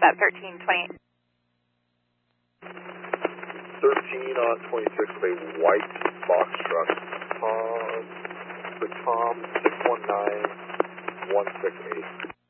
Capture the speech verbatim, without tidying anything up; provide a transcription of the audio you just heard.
that thirteen twenty-eight. thirteen on twenty-six with a white box truck. Tom, for Tom, six one nine one six eight.